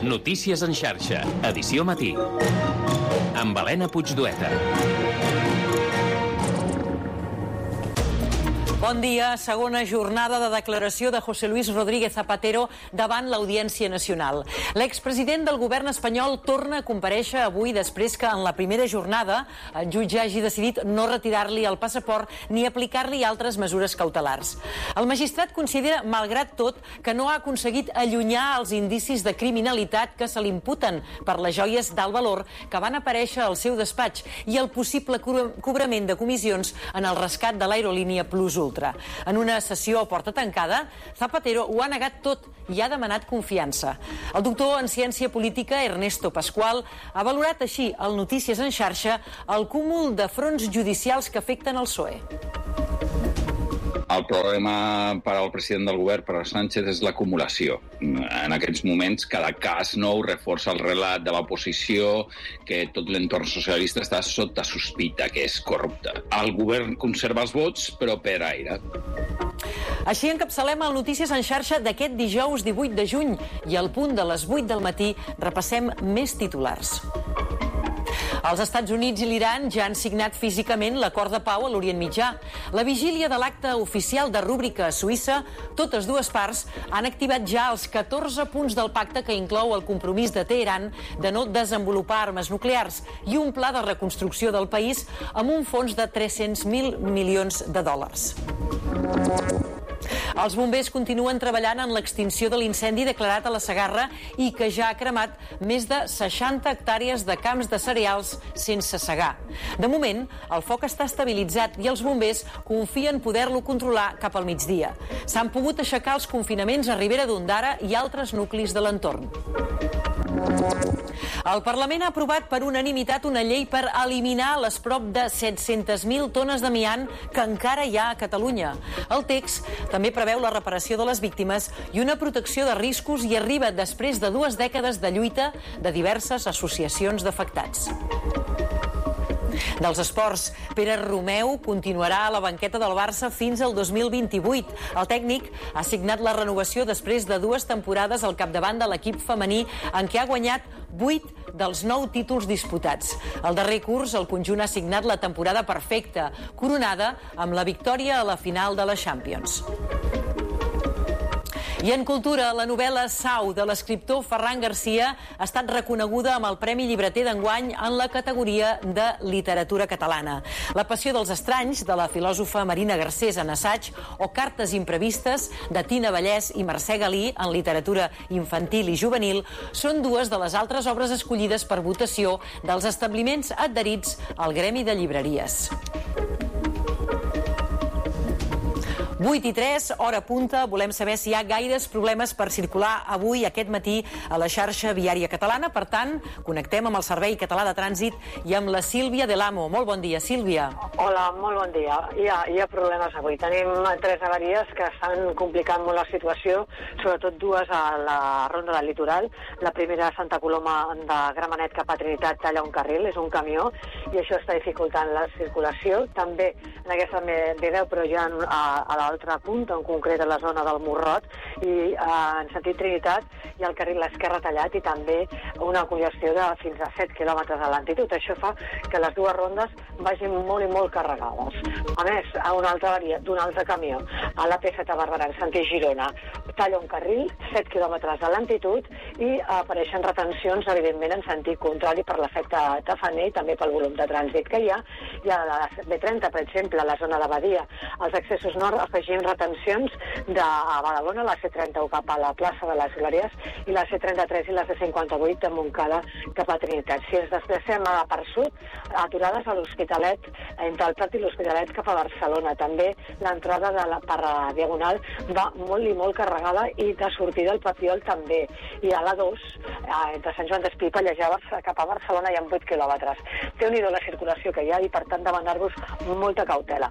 Notícies en xarxa, edició matí. Amb Helena Puigdueta. Bon dia. Segona jornada de declaració de José Luis Rodríguez Zapatero davant l'Audiència Nacional. L'expresident del govern espanyol torna a comparèixer avui després que en la primera jornada el jutge hagi decidit no retirar-li el passaport ni aplicar-li altres mesures cautelars. El magistrat considera, malgrat tot, que no ha aconseguit allunyar els indicis de criminalitat que se l'imputen per les joies d'alt valor que van aparèixer al seu despatx i el possible cobrament de comissions en el rescat de l'aerolínia Plus Ultra. En una sessió a porta tancada, Zapatero ho ha negat tot i ha demanat confiança. El doctor en ciència política Ernesto Pascual ha valorat així al Notícies en xarxa el cúmul de fronts judicials que afecten el PSOE. El problema per al president del govern, per a Sánchez, és l'acumulació. En aquests moments, cada cas nou reforça el relat de l'oposició que tot l'entorn socialista està sota sospita, que és corrupte. El govern conserva els vots, però per aire. Així encapçalem el Notícies en xarxa d'aquest dijous 18 de juny i al punt de les 8 del matí repassem més titulars. Els Estats Units i l'Iran ja han signat físicament l'acord de pau a l'Orient Mitjà. La vigília de l'acte oficial de rúbrica a Suïssa, totes dues parts han activat ja els 14 punts del pacte que inclou el compromís de Teheran de no desenvolupar armes nuclears i un pla de reconstrucció del país amb un fons de 300.000 milions de dòlars. Els bombers continuen treballant en l'extinció de l'incendi declarat a la Segarra i que ja ha cremat més de 60 hectàrees de camps de cereals sense segar. De moment, el foc està estabilitzat i els bombers confien poder-lo controlar cap al migdia. S'han pogut aixecar els confinaments a Ribera d'Ondara i altres nuclis de l'entorn. El Parlament ha aprovat per unanimitat una llei per eliminar les prop de 700.000 tones d'amiant que encara hi ha a Catalunya. El text també preveu la reparació de les víctimes i una protecció de riscos i arriba després de 2 dècades de lluita de diverses associacions d'afectats. Dels esports, Pere Romeu continuarà a la banqueta del Barça fins al 2028. El tècnic ha signat la renovació després de 2 temporades al capdavant de l'equip femení en què ha guanyat 8 dels 9 títols disputats. El darrer curs, el conjunt ha signat la temporada perfecta, coronada amb la victòria a la final de la Champions. I en cultura, la novel·la Sau de l'escriptor Ferran Garcia ha estat reconeguda amb el Premi Llibreter d'enguany en la categoria de literatura catalana. La passió dels estranys, de la filòsofa Marina Garcés en assaig, o Cartes imprevistes, de Tina Vallès i Mercè Galí en literatura infantil i juvenil, són 2 de les altres obres escollides per votació dels establiments adherits al Gremi de Llibreries. 8:03, hora punta. Volem saber si hi ha gaires problemes per circular avui, aquest matí, a la xarxa viària catalana. Per tant, connectem amb el Servei Català de Trànsit i amb la Sílvia de l'Amo. Molt bon dia, Sílvia. Hola, molt bon dia. Hi ha problemes avui. Tenim 3 avaries que estan complicant molt la situació, sobretot 2 a la ronda del litoral. La primera a Santa Coloma de Gramenet cap a Trinitat talla un carril, és un camió, i això està dificultant la circulació. També en aquesta B10, però ja a l'altre punt, en concret a la zona del Morrot, i en sentit Trinitat hi ha el carril a l'esquerra tallat i també una congestió de fins a 7 quilòmetres a l'altitud. Això fa que les 2 rondes vagin molt i molt carregades. A més, a una altra avaria d'un altre camió, a la P7 a Barberà, en sentit Girona, talla un carril, 7 quilòmetres a l'altitud, i apareixen retencions, evidentment, en sentit contrari per l'efecte tafaner i també pel volum de trànsit que hi ha. I a la B30, per exemple, a la zona de Badia, als accessos nord afegim retencions de Badalona, la C31 cap a la plaça de les Glòries i la C33 i la C58 de Montcada cap a Trinitat. Si ens desplacem per sud, aturades a l'Hospitalet, entre el Prat i l'Hospitalet cap a Barcelona. També l'entrada per Diagonal va molt i molt carregada i de sortida al Papiol també. I a l'A2, entre Sant Joan d'Espí i Pallejà cap a Barcelona hi ha 8 quilòmetres. Déu-n'hi-do la circulació que hi ha i, per tant, demanar-vos molta cautela.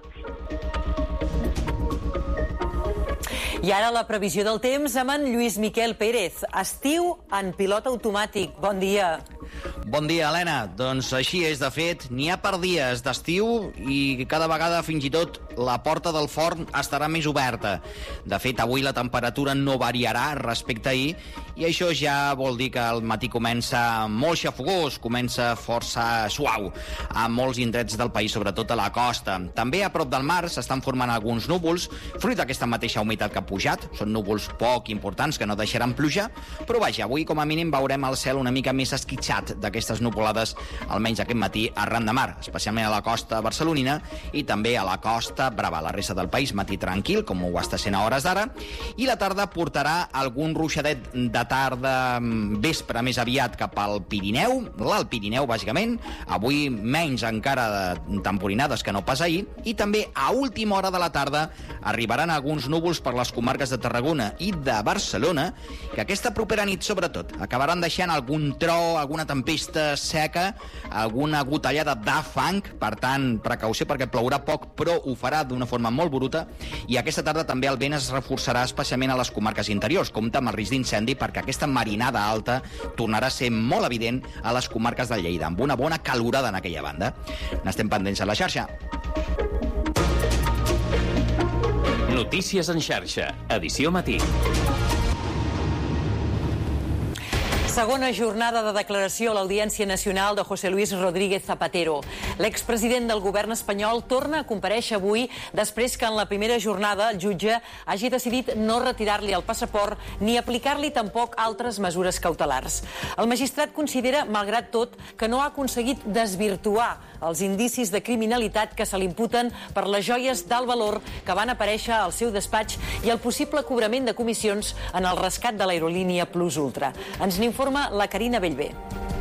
I ara la previsió del temps amb en Lluís Miquel Pérez. Estiu en pilot automàtic. Bon dia. Bon dia, Helena. Doncs així és, de fet, n'hi ha per dies d'estiu i cada vegada fins i tot la porta del forn estarà més oberta. De fet, avui la temperatura no variarà respecte a ahir i això ja vol dir que el matí comença molt xafogós, comença força suau a molts indrets del país, sobretot a la costa. També a prop del mar s'estan formant alguns núvols, fruit d'aquesta mateixa humitat que ha pujat. Són núvols poc importants que no deixaran pluja, però vaja, avui com a mínim veurem el cel una mica més esquitxat d'aquestes nuvolades, almenys aquest matí arran de mar, especialment a la costa barcelonina i també a la costa brava. La resta del país, matí tranquil, com ho està sent a hores d'ara, i la tarda portarà algun ruixadet de tarda vespre més aviat cap al Pirineu, l'Alt Pirineu, bàsicament. Avui menys encara de temporinades que no pas ahir, i també a última hora de la tarda arribaran alguns núvols per les comarques de Tarragona i de Barcelona, que aquesta propera nit, sobretot, acabaran deixant algun tro, alguna tempesta seca, alguna gotellada de fang. Per tant, precaució perquè plourà poc, però ho farà d'una forma molt bruta, i aquesta tarda també el vent es reforçarà especialment a les comarques interiors. Compte amb el risc d'incendi perquè aquesta marinada alta tornarà a ser molt evident a les comarques de Lleida, amb una bona calorada en aquella banda. N'estem pendents a la xarxa. Notícies en xarxa, edició matí. Segona jornada de declaració a l'Audiència Nacional de José Luis Rodríguez Zapatero. L'expresident del govern espanyol torna a comparèixer avui després que en la primera jornada el jutge hagi decidit no retirar-li el passaport ni aplicar-li tampoc altres mesures cautelars. El magistrat considera, malgrat tot, que no ha aconseguit desvirtuar els indicis de criminalitat que se l'imputen per les joies d'alt valor que van aparèixer al seu despatx i el possible cobrament de comissions en el rescat de l'aerolínia Plus Ultra. Ens n'informa la Carina Bellver.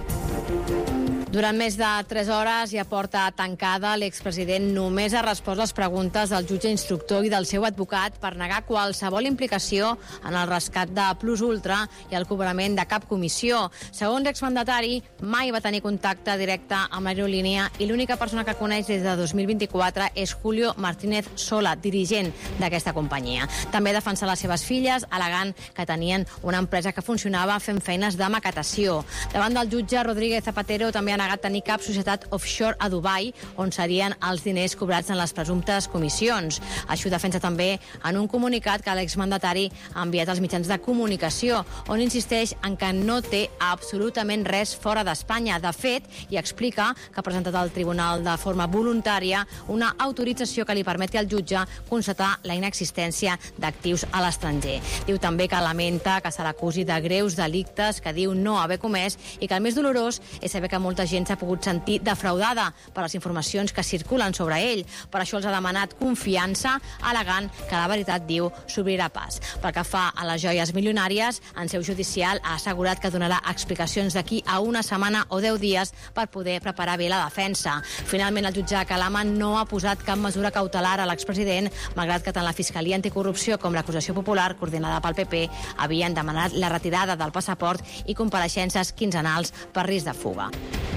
Durant més de 3 hores i a porta tancada, l'expresident només ha respost les preguntes del jutge instructor i del seu advocat per negar qualsevol implicació en el rescat de Plus Ultra i el cobrament de cap comissió. Segons l'exmandatari, mai va tenir contacte directe amb l'aerolínia i l'única persona que coneix des de 2024 és Julio Martínez Sola, dirigent d'aquesta companyia. També defensa les seves filles, al·legant que tenien una empresa que funcionava fent feines de maquetació. Davant del jutge, Rodríguez Zapatero també ha negat tenir cap societat offshore a Dubai on serien els diners cobrats en les presumptes comissions. Això ho defensa també en un comunicat que l'exmandatari ha enviat als mitjans de comunicació, on insisteix en que no té absolutament res fora d'Espanya. De fet, i explica que ha presentat al tribunal de forma voluntària una autorització que li permeti al jutge constatar la inexistència d'actius a l'estranger. Diu també que lamenta que se l'acusi de greus delictes que diu no haver comès i que el més dolorós és saber que molta gent s'ha pogut sentir defraudada per les informacions que circulen sobre ell. Per això els ha demanat confiança, al·legant que la veritat, diu, s'obrirà pas. Pel que fa a les joies milionàries, en seu judicial ha assegurat que donarà explicacions d'aquí a una setmana o 10 dies per poder preparar bé la defensa. Finalment, el jutge Calama no ha posat cap mesura cautelar a l'expresident, malgrat que tant la Fiscalia Anticorrupció com l'acusació popular, coordinada pel PP, havien demanat la retirada del passaport i compareixences quinzenals per risc de fuga.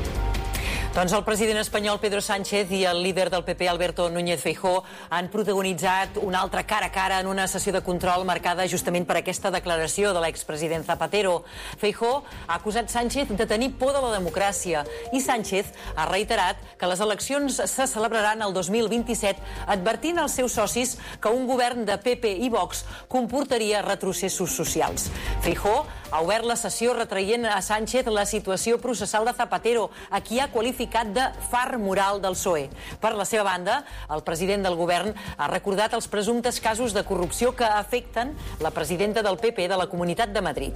Doncs el president espanyol Pedro Sánchez i el líder del PP Alberto Núñez Feijóo han protagonitzat un altre cara a cara en una sessió de control marcada justament per aquesta declaració de l'expresident Zapatero. Feijóo ha acusat Sánchez de tenir por de la democràcia i Sánchez ha reiterat que les eleccions se celebraran el 2027, advertint als seus socis que un govern de PP i Vox comportaria retrocessos socials. Feijóo ha obert la sessió retraient a Sánchez la situació processal de Zapatero, a qui ha qualificat de far moral del PSOE. Per la seva banda, el president del govern ha recordat els presumptes casos de corrupció que afecten la presidenta del PP de la Comunitat de Madrid.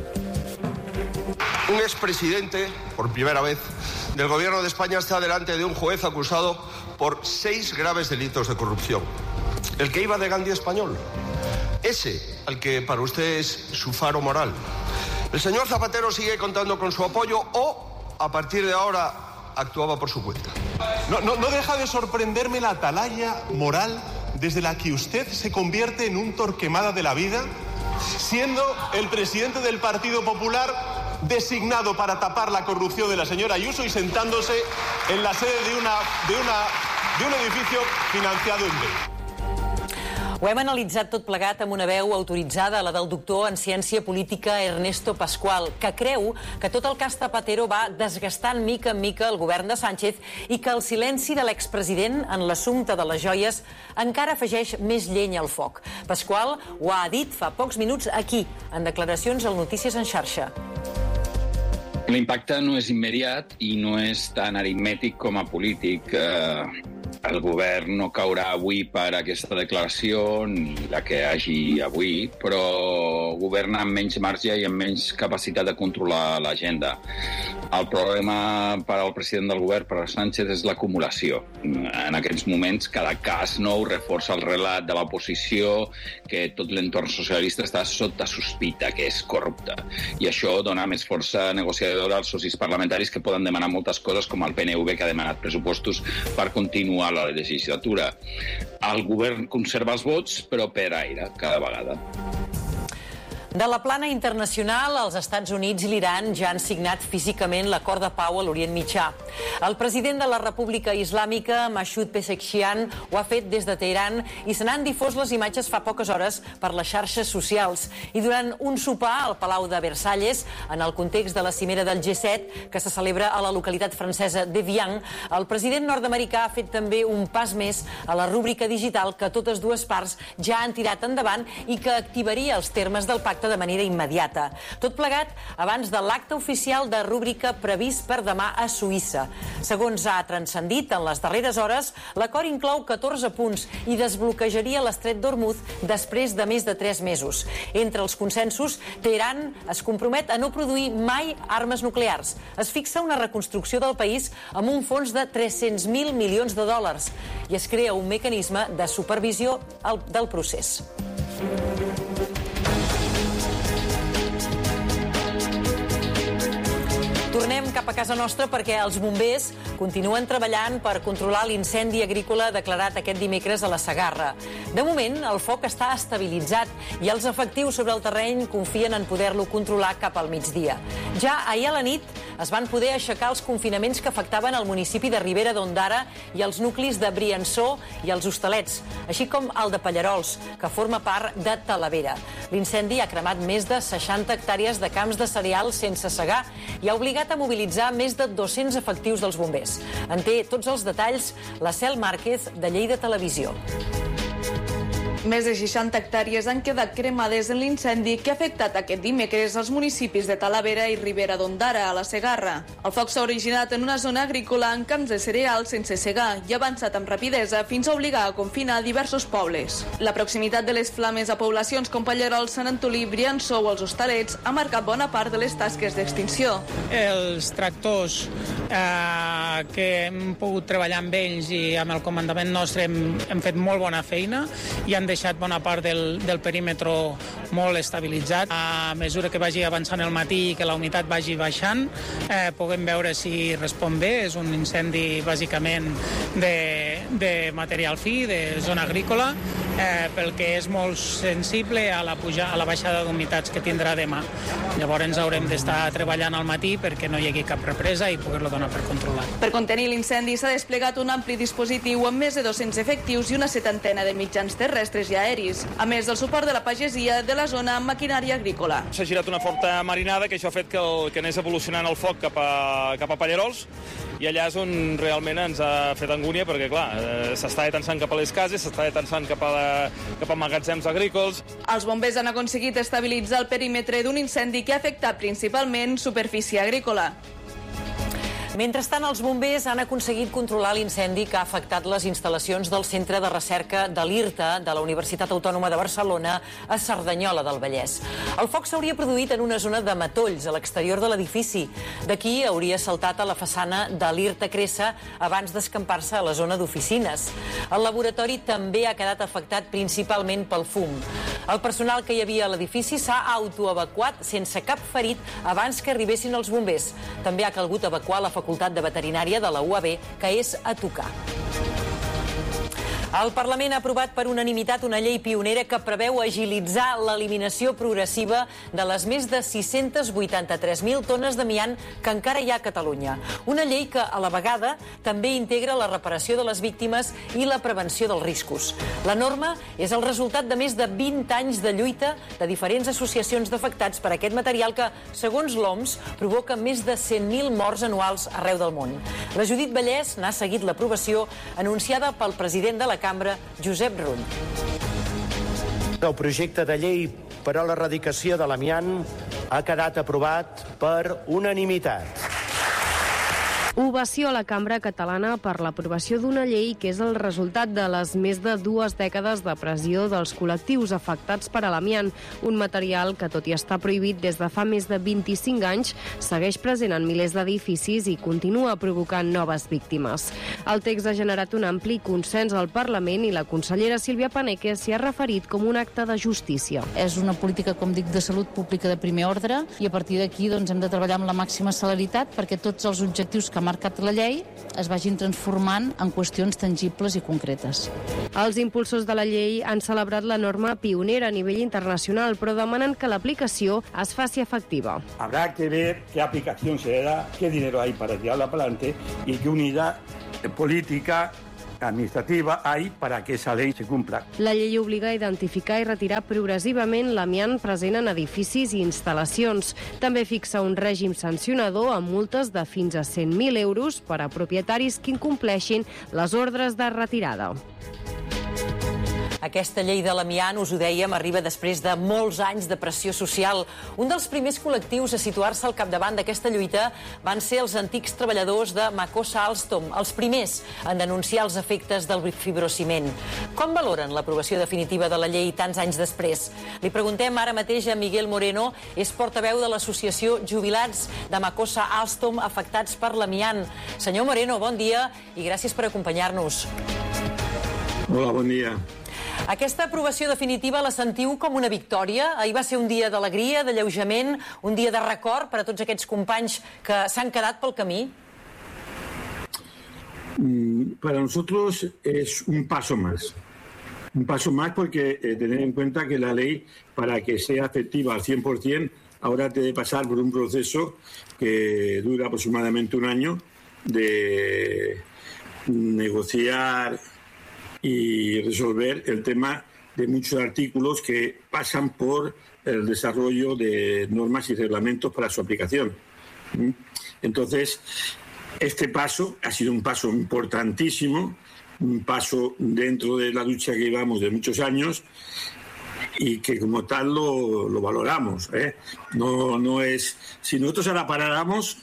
Un expresidente, por primera vez, del gobierno de España está delante de un juez acusado por 6 graves delitos de corrupción. El que iba de Gandhi español. Ese, al que para usted es su faro moral. El señor Zapatero sigue contando con su apoyo o, a partir de ahora, actuaba por su cuenta. No deja de sorprenderme la atalaya moral desde la que usted se convierte en un Torquemada de la vida, siendo el presidente del Partido Popular designado para tapar la corrupción de la señora Ayuso y sentándose en la sede de un edificio financiado en B. Ho hem analitzat tot plegat amb una veu autoritzada, la del doctor en ciència política Ernesto Pascual, que creu que tot el cas Zapatero va desgastant mica en mica el govern de Sánchez i que el silenci de l'expresident en l'assumpte de les joies encara afegeix més llenya al foc. Pascual ho ha dit fa pocs minuts aquí, en declaracions al Notícies en xarxa. L'impacte no és immediat i no és tan aritmètic com a polític. El govern no caurà avui per aquesta declaració ni la que hi hagi avui, però governa amb menys marge i amb menys capacitat de controlar l'agenda. El problema per al president del govern, per a Sánchez, és l'acumulació. En aquests moments, cada cas nou reforça el relat de l'oposició que tot l'entorn socialista està sota sospita, que és corrupte. I això dona més força negociadora als socis parlamentaris que poden demanar moltes coses, com el PNV, que ha demanat pressupostos per continuar la legislatura. El govern conserva els vots, però per aire, cada vegada. De la plana internacional, els Estats Units i l'Iran ja han signat físicament l'acord de pau a l'Orient Mitjà. El president de la República Islàmica, Masoud Pezeshkian, ho ha fet des de Teheran i se n'han difós les imatges fa poques hores per les xarxes socials. I durant un sopar al Palau de Versalles, en el context de la cimera del G7, que se celebra a la localitat francesa d'Evian, el president nord-americà ha fet també un pas més a la rúbrica digital que totes dues parts ja han tirat endavant i que activaria els termes del pacte de manera immediata. Tot plegat abans de l'acte oficial de rúbrica previst per demà a Suïssa. Segons ha transcendit en les darreres hores, l'acord inclou 14 punts i desbloquejaria l'estret d'Hormuz després de més de 3 mesos. Entre els consensos, Teheran es compromet a no produir mai armes nuclears. Es fixa una reconstrucció del país amb un fons de 300.000 milions de dòlars i es crea un mecanisme de supervisió del procés. Tornem cap a casa nostra perquè els bombers continuen treballant per controlar l'incendi agrícola declarat aquest dimecres a la Segarra. De moment, el foc està estabilitzat i els efectius sobre el terreny confien en poder-lo controlar cap al migdia. Ja ahir a la nit es van poder aixecar els confinaments que afectaven el municipi de Ribera d'Ondara i els nuclis de Briançó i els Hostalets, així com el de Pallarols, que forma part de Talavera. L'incendi ha cremat més de 60 hectàrees de camps de cereal sense segar i ha obligat a mobilitzar més de 200 efectius dels bombers. En té tots els detalls la Cel Márquez, de Lleida Televisió. Més de 60 hectàrees han quedat cremades en l'incendi que ha afectat aquest dimecres els municipis de Talavera i Ribera d'Ondara, a la Segarra. El foc s'ha originat en una zona agrícola amb camps de cereal sense segar i ha avançat amb rapidesa fins a obligar a confinar diversos pobles. La proximitat de les flames a poblacions com Pallarols, Sant Antolí, Briançó o els Hostalets ha marcat bona part de les tasques d'extinció. Els tractors que hem pogut treballar amb ells i amb el comandament nostre hem fet molt bona feina i han deixat bona part del perímetre molt estabilitzat. A mesura que vagi avançant el matí i que la humitat vagi baixant, puguem veure si respon bé. És un incendi bàsicament de material fi, de zona agrícola, pel que és molt sensible a la baixada d'humitats que tindrà demà. Llavors haurem d'estar treballant al matí perquè no hi hagi cap represa i poder-lo donar per controlat. Per contenir l'incendi s'ha desplegat un ampli dispositiu amb més de 200 efectius i una 70 de mitjans terrestres i aeris, a més del suport de la pagesia de la zona amb maquinària agrícola. S'ha girat una forta marinada que això ha fet que anés evolucionant el foc cap a Pallarols i allà és on realment ens ha fet angúnia perquè, clar, s'està tensant cap a les cases, s'està tensant cap a magatzems agrícoles. Els bombers han aconseguit estabilitzar el perímetre d'un incendi que ha afectat principalment superfície agrícola. Mentrestant, els bombers han aconseguit controlar l'incendi que ha afectat les instal·lacions del Centre de Recerca de l'IRTA de la Universitat Autònoma de Barcelona a Cerdanyola del Vallès. El foc s'hauria produït en una zona de matolls a l'exterior de l'edifici. D'aquí hauria saltat a la façana de l'IRTA Cressa abans d'escampar-se a la zona d'oficines. El laboratori també ha quedat afectat principalment pel fum. El personal que hi havia a l'edifici s'ha autoevacuat sense cap ferit abans que arribessin els bombers. També ha calgut evacuar la Facultat de Veterinària de la UAB, que és a tocar. El Parlament ha aprovat per unanimitat una llei pionera que preveu agilitzar l'eliminació progressiva de les més de 683.000 tones d'amiant que encara hi ha a Catalunya. Una llei que, a la vegada, també integra la reparació de les víctimes i la prevenció dels riscos. La norma és el resultat de més de 20 anys de lluita de diferents associacions d'afectats per aquest material que, segons l'OMS, provoca més de 100.000 morts anuals arreu del món. La Judit Vallès n'ha seguit l'aprovació anunciada pel president de la Cambra, Josep Rull. El projecte de llei per a l'erradicació de l'amiant ha quedat aprovat per unanimitat. Ovació a la Cambra Catalana per l'aprovació d'una llei que és el resultat de les més de 2 dècades de pressió dels col·lectius afectats per l'amiant, un material que, tot i estar prohibit des de fa més de 25 anys, segueix present en milers d'edificis i continua provocant noves víctimes. El text ha generat un ampli consens al Parlament i la consellera Sílvia Paneque s'hi ha referit com un acte de justícia. És una política, com dic, de salut pública de primer ordre i a partir d'aquí hem de treballar amb la màxima celeritat perquè tots els objectius que ha marcat la llei es vagin transformant en qüestions tangibles i concretes. Els impulsors de la llei han celebrat la norma pionera a nivell internacional, però demanen que l'aplicació es faci efectiva. Habrá que ver qué aplicación se da, qué dinero hay para tirarla para adelante y qué unidad política administrativa hay para que esa ley se cumpla. La llei obliga a identificar i retirar progressivament l'amiant present en edificis i instal·lacions. També fixa un règim sancionador amb multes de fins a 100.000 euros per a propietaris que incompleixin les ordres de retirada. Aquesta llei de l'amiant, us ho dèiem, arriba després de molts anys de pressió social. Un dels primers col·lectius a situar-se al capdavant d'aquesta lluita van ser els antics treballadors de Macosa Alstom, els primers en denunciar els efectes del fibrociment. Com valoren l'aprovació definitiva de la llei tants anys després? Li preguntem ara mateix a Miguel Moreno, és portaveu de l'associació Jubilats de Macosa Alstom afectats per l'amiant. Senyor Moreno, bon dia i gràcies per acompanyar-nos. Hola, bon dia. Aquesta aprovació definitiva la sentiu com una victòria? Ahir va ser un dia d'alegria, d'alleujament, un dia de record per a tots aquests companys que s'han quedat pel camí? Para nosotros es un paso más. Un paso más porque tener en cuenta que la ley, para que sea efectiva al 100%, ahora debe pasar por un proceso que dura aproximadamente un año de negociar y resolver el tema de muchos artículos que pasan por el desarrollo de normas y reglamentos para su aplicación. Entonces, este paso ha sido un paso importantísimo, un paso dentro de la lucha que llevamos de muchos años y que como tal lo valoramos. No es, si nosotros ahora paráramos,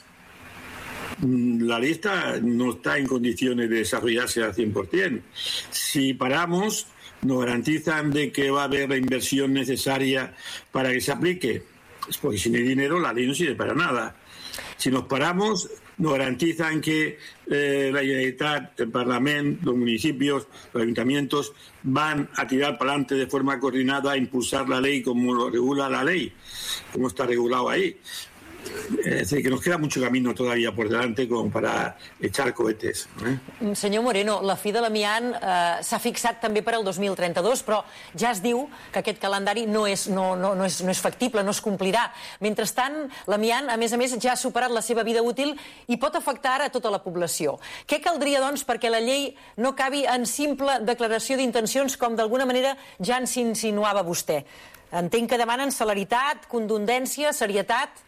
la lista no está en condiciones de desarrollarse al 100%. Si paramos, ¿nos garantizan de que va a haber la inversión necesaria para que se aplique? Porque si no hay dinero, la ley no sirve para nada. Si nos paramos, nos garantizan que la Generalitat, el Parlamento, los municipios, los ayuntamientos van a tirar para adelante de forma coordinada a impulsar la ley como lo regula la ley, como está regulado ahí. Es decir, que nos queda mucho camino todavía por delante como para echar cohetes. Senyor Moreno, la fi de l'amiant s'ha fixat també per al 2032, però ja es diu que aquest calendari no és factible, no es complirà. Mentrestant, l'amiant, a més, ja ha superat la seva vida útil i pot afectar a tota la població. Què caldria, doncs, perquè la llei no acabi en simple declaració d'intencions, com d'alguna manera ja ens insinuava vostè? Entenc que demanen celeritat, contundència, serietat.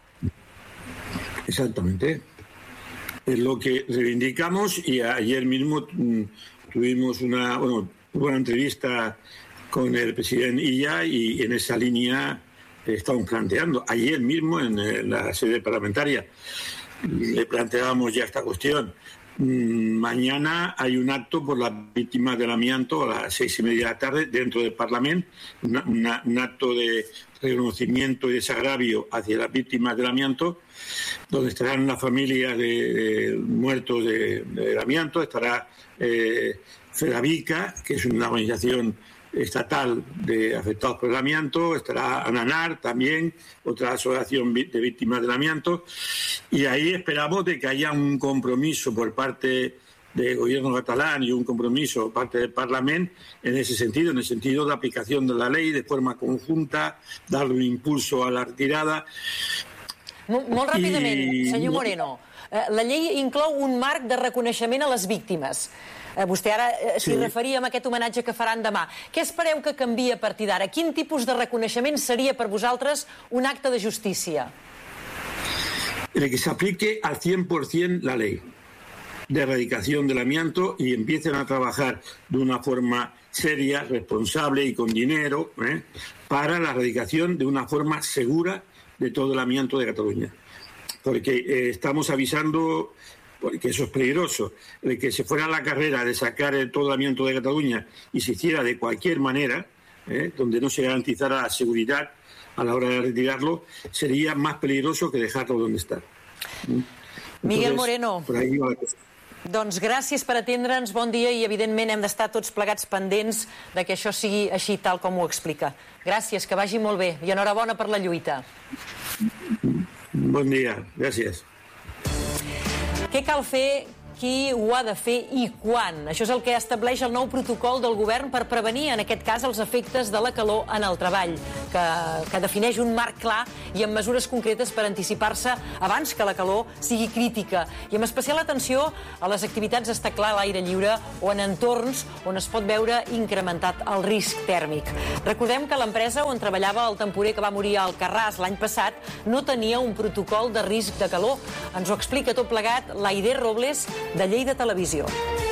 Exactamente. Es lo que reivindicamos y ayer mismo tuvimos una entrevista con el presidente Illa y en esa línea estamos planteando. Ayer mismo en la sede parlamentaria le planteábamos ya esta cuestión. Mañana hay un acto por las víctimas del amianto a las 6:30 de la tarde dentro del Parlamento, un acto de reconocimiento y desagravio hacia las víctimas del amianto, donde estarán las familias de muertos del amianto, estará FEDAVICA, que es una organización estatal de afectados por el amianto, estará ANANAR también, otra asociación de víctimas del amianto, y ahí esperamos de que haya un compromiso por parte del gobierno catalán y un compromiso por parte del Parlamento en ese sentido, en el sentido de aplicación de la ley de forma conjunta, darle un impulso a la retirada. Molt ràpidament, senyor Moreno. La llei inclou un marc de reconeixement a les víctimes. Vostè ara s'hi referia amb aquest homenatge que faran demà. Què espereu que canviï a partir d'ara? Quin tipus de reconeixement seria per vosaltres un acte de justícia? En el que se aplique al 100% la ley de erradicación del amianto y empiecen a trabajar de una forma seria, responsable y con dinero para la erradicación de una forma segura de todo el amianto de Cataluña. Porque estamos avisando, porque eso es peligroso, de que se fuera la carrera de sacar todo el amianto de Cataluña y se hiciera de cualquier manera, donde no se garantizara la seguridad a la hora de retirarlo, sería más peligroso que dejarlo donde está. Entonces, Miguel Moreno. Por ahí va la cosa. Doncs gràcies per atendre'ns, bon dia, i evidentment hem d'estar tots plegats pendents de que això sigui així tal com ho explica. Gràcies, que vagi molt bé i enhorabona per la lluita. Bon dia, gràcies. Què cal fer, qui ho ha de fer i quan? Això és el que estableix el nou protocol del govern per prevenir, en aquest cas, els efectes de la calor en el treball, que defineix un marc clar i amb mesures concretes per anticipar-se abans que la calor sigui crítica. I amb especial atenció a les activitats d'estar clar a l'aire lliure o en entorns on es pot veure incrementat el risc tèrmic. Recordem que l'empresa on treballava el temporer que va morir a Alcarràs l'any passat no tenia un protocol de risc de calor. Ens ho explica tot plegat l'Aidé Robles, de Lleida Televisió.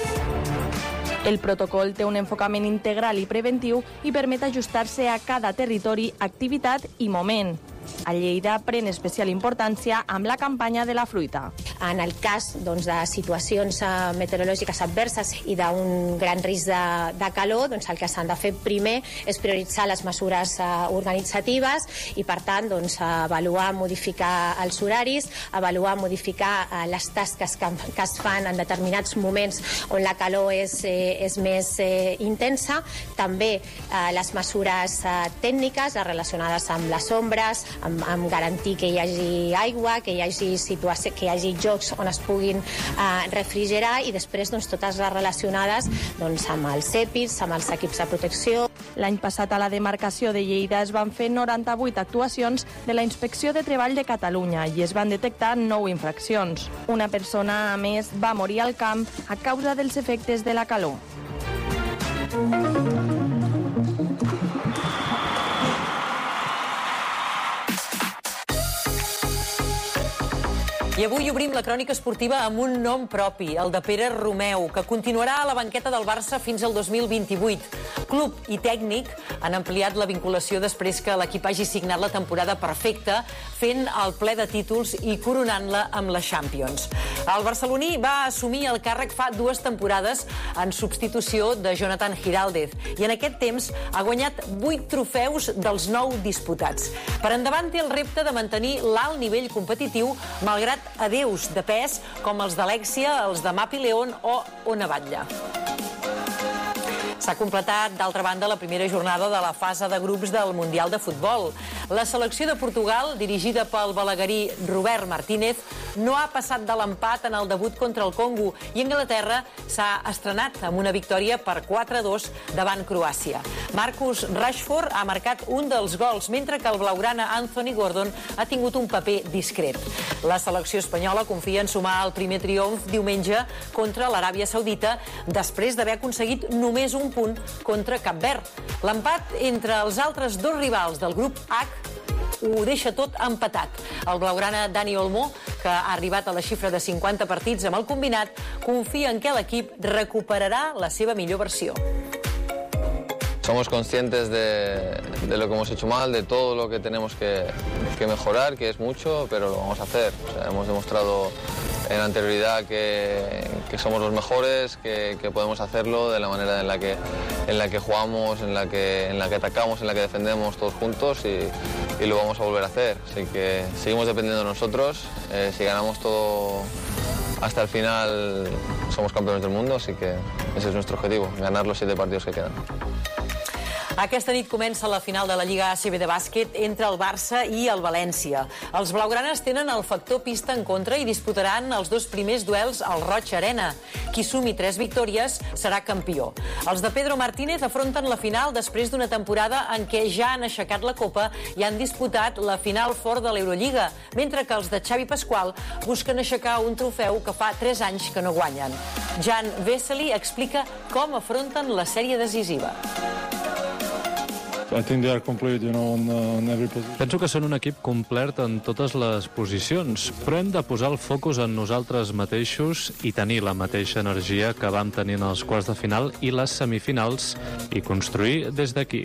El protocol té un enfocament integral i preventiu i permet ajustar-se a cada territori, activitat i moment. A Lleida pren especial importància amb la campanya de la fruita. En el cas de situacions meteorològiques adverses i d'un gran risc de calor, el que s'han de fer primer és prioritzar les mesures organitzatives i, per tant, avaluar, modificar els horaris, avaluar, modificar les tasques que es fan en determinats moments on la calor és més intensa. També les mesures tècniques relacionades amb les ombres, amb garantir que hi hagi aigua, que hi hagi jocs on es puguin refrigerar i després totes les relacionades amb els EPIs, amb els equips de protecció. L'any passat a la demarcació de Lleida es van fer 98 actuacions de la Inspecció de Treball de Catalunya i es van detectar 9 infraccions. Una persona, a més, va morir al camp a causa dels efectes de la calor. I avui obrim la crònica esportiva amb un nom propi, el de Pere Romeu, que continuarà a la banqueta del Barça fins al 2028. Club i tècnic han ampliat la vinculació després que l'equip hagi signat la temporada perfecta, fent el ple de títols i coronant-la amb la Champions. El barceloní va assumir el càrrec fa 2 temporades en substitució de Jonathan Giraldez i en aquest temps ha guanyat 8 trofeus dels 9 disputats. Per endavant té el repte de mantenir l'alt nivell competitiu malgrat adeus de pes com els d'Alexia, els de Mapi León o Ona Batlle. S'ha completat, d'altra banda, la primera jornada de la fase de grups del Mundial de Futbol. La selecció de Portugal, dirigida pel balaguerí Robert Martínez, no ha passat de l'empat en el debut contra el Congo i Anglaterra s'ha estrenat amb una victòria per 4-2 davant Croàcia. Marcus Rashford ha marcat un dels gols, mentre que el blaugrana Anthony Gordon ha tingut un paper discret. La selecció espanyola confia en sumar el primer triomf diumenge contra l'Aràbia Saudita després d'haver aconseguit només un punt contra Cap Verd. L'empat entre els altres 2 rivals del grup H ho deixa tot empatat. El blaugrana Dani Olmo, que ha arribat a la xifra de 50 partits amb el combinat, confia en que l'equip recuperarà la seva millor versió. Somos conscientes de lo que hemos hecho mal, de todo lo que tenemos que mejorar, que es mucho, pero lo vamos a hacer. O sea, hemos demostrado en anterioridad que somos los mejores, que podemos hacerlo de la manera en la que jugamos, en la que atacamos, en la que defendemos todos juntos y lo vamos a volver a hacer. Así que seguimos dependiendo de nosotros. Si ganamos todo hasta el final, somos campeones del mundo, así que ese es nuestro objetivo, ganar los 7 partidos que quedan. Aquesta nit comença la final de la Lliga ACB de bàsquet entre el Barça i el València. Els blaugranes tenen el factor pista en contra i disputaran els dos primers duels al Roig Arena. Qui sumi 3 victòries serà campió. Els de Pedro Martínez afronten la final després d'una temporada en què ja han aixecat la copa i han disputat la final fora de l'Eurolliga, mentre que els de Xavi Pasqual busquen aixecar un trofeu que fa 3 anys que no guanyen. Jan Vesely explica com afronten la sèrie decisiva. Penso que són un equip complet en totes les posicions, però hem de posar el focus en nosaltres mateixos i tenir la mateixa energia que vam tenir en els quarts de final i les semifinals i construir des d'aquí.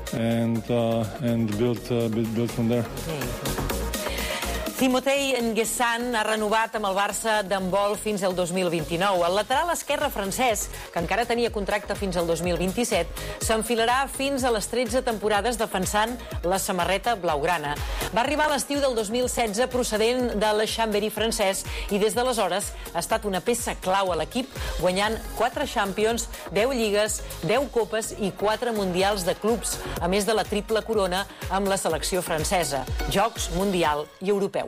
Timotei N'Guessan ha renovat amb el Barça d'handbol fins al 2029. El lateral esquerre francès, que encara tenia contracte fins al 2027, s'enfilarà fins a les 13 temporades defensant la samarreta blaugrana. Va arribar a l'estiu del 2016 procedent de la Chambéry francès i des d'aleshores ha estat una peça clau a l'equip, guanyant 4 Champions, 10 lligues, 10 copes i 4 mundials de clubs, a més de la triple corona amb la selecció francesa, Jocs, Mundial i Europeu.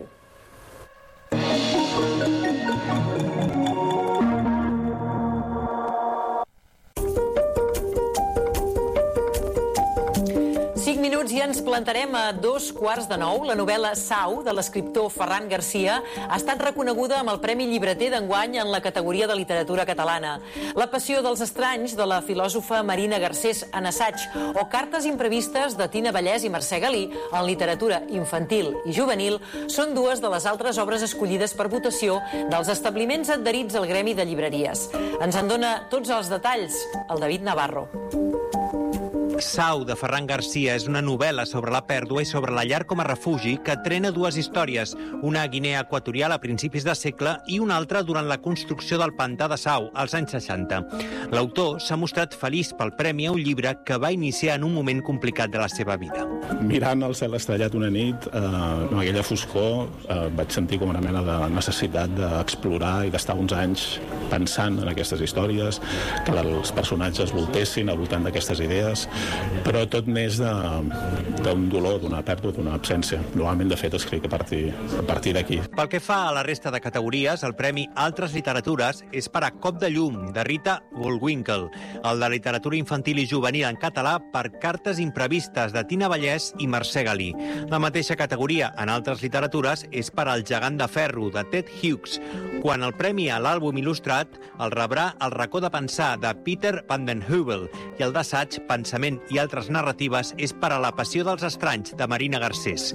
5 minuts i ens plantarem a 8:45. La novel·la Sau, de l'escriptor Ferran Garcia, ha estat reconeguda amb el Premi Llibreter d'enguany en la categoria de literatura catalana. La passió dels estranys, de la filòsofa Marina Garcés, en assaig, o Cartes imprevistes, de Tina Vallès i Mercè Galí, en literatura infantil i juvenil, són dues de les altres obres escollides per votació dels establiments adherits al Gremi de Llibreries. Ens en dona tots els detalls el David Navarro. Sau, de Ferran Garcia, és una novel·la sobre la pèrdua i sobre la llar com a refugi que trena dues històries, una a Guinea Equatorial a principis de segle i una altra durant la construcció del pantà de Sau, als anys 60. L'autor s'ha mostrat feliç pel premi a un llibre que va iniciar en un moment complicat de la seva vida. Mirant el cel estrellat una nit, amb aquella foscor, vaig sentir com una mena de necessitat d'explorar i d'estar uns anys pensant en aquestes històries, que els personatges voltessin al voltant d'aquestes idees, però tot neix d'un dolor, d'una pèrdua, d'una absència. Normalment, de fet, escric a partir d'aquí. Pel que fa a la resta de categories, el Premi Altres Literatures és per a Cop de llum, de Rita Bullwinkle, el de literatura infantil i juvenil en català per Cartes imprevistes, de Tina Vallès i Mercè Galí. La mateixa categoria en altres literatures és per al Gegant de ferro, de Ted Hughes, quan el premi a l'àlbum il·lustrat el rebrà El racó de pensar, de Peter van den Heuvel, i el d'assaig Pensament i altres narratives és per a La passió dels estranys, de Marina Garcés.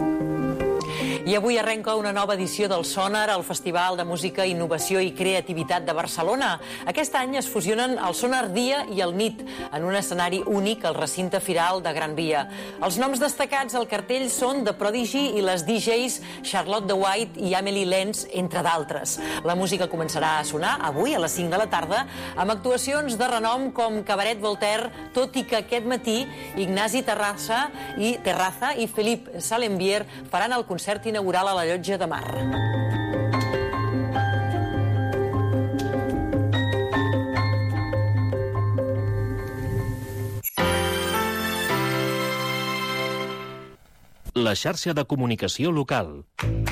I avui arrenca una nova edició del Sonar, el Festival de Música, Innovació i Creativitat de Barcelona. Aquest any es fusionen el Sonar dia i el nit, en un escenari únic al recinte firal de Gran Via. Els noms destacats al cartell són The Prodigy i les DJs Charlotte de White i Amelie Lenz, entre d'altres. La música començarà a sonar avui a les 5 de la tarda amb actuacions de renom com Cabaret Voltaire, tot i que aquest matí Ignasi Terraza i Philippe Salembier faran el concert inaugural a la Llotja de Mar. La xarxa de comunicació local.